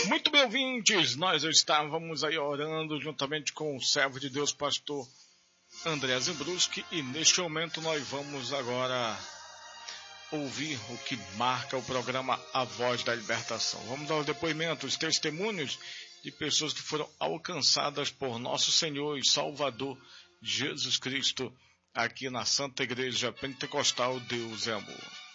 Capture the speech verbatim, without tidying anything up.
Muito bem, ouvintes, nós estávamos aí orando juntamente com o servo de Deus, pastor André Zimbruski, e neste momento nós vamos agora ouvir o que marca o programa A Voz da Libertação. Vamos aos depoimentos, testemunhos de pessoas que foram alcançadas por nosso Senhor e Salvador Jesus Cristo aqui na Santa Igreja Pentecostal Deus é Amor.